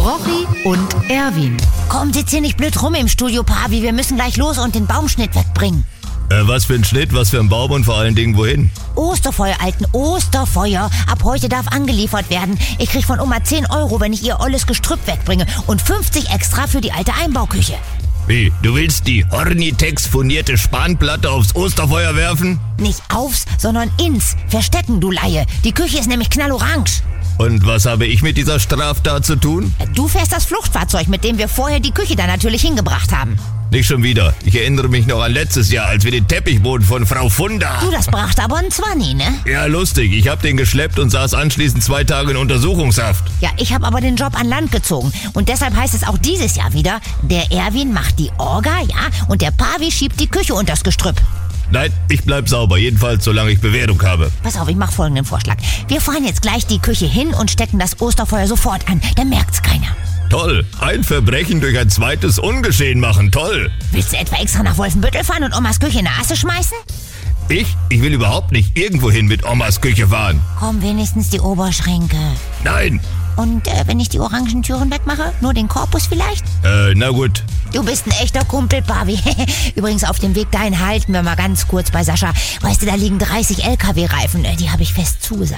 Rochi und Erwin. Komm, sitz hier nicht blöd rum im Studio, Pavi. Wir müssen gleich los und den Baumschnitt wegbringen. Was für ein Schnitt, was für ein Baum und vor allen Dingen wohin? Osterfeuer, Alten, Osterfeuer. Ab heute darf angeliefert werden. Ich krieg von Oma 10 €, wenn ich ihr olles Gestrüpp wegbringe. Und 50 extra für die alte Einbauküche. Wie, du willst die Hornitex furnierte Spanplatte aufs Osterfeuer werfen? Nicht aufs, sondern ins. Verstecken, du Laie. Die Küche ist nämlich knallorange. Und was habe ich mit dieser Straftat zu tun? Du fährst das Fluchtfahrzeug, mit dem wir vorher die Küche da natürlich hingebracht haben. Nicht schon wieder. Ich erinnere mich noch an letztes Jahr, als wir den Teppichboden von Frau Funda... Du, das brachte aber einen 20, ne? Ja, lustig. Ich habe den geschleppt und saß anschließend 2 Tage in Untersuchungshaft. Ja, ich habe aber den Job an Land gezogen. Und deshalb heißt es auch dieses Jahr wieder, der Erwin macht die Orga, ja? Und der Pavi schiebt die Küche unters Gestrüpp. Nein, ich bleib sauber. Jedenfalls, solange ich Bewährung habe. Pass auf, ich mache folgenden Vorschlag. Wir fahren jetzt gleich die Küche hin und stecken das Osterfeuer sofort an. Dann merkt's keiner. Toll. Ein Verbrechen durch ein zweites Ungeschehen machen. Toll. Willst du etwa extra nach Wolfenbüttel fahren und Omas Küche in der Asse schmeißen? Ich will überhaupt nicht irgendwohin mit Omas Küche fahren. Komm, wenigstens die Oberschränke. Nein. Und wenn ich die orangen Türen wegmache? Nur den Korpus vielleicht? Na gut. Du bist ein echter Kumpel, Pavi. Übrigens, auf dem Weg dahin halten wir mal ganz kurz bei Sascha. Weißt du, da liegen 30 LKW-Reifen. Die habe ich fest zugesagt.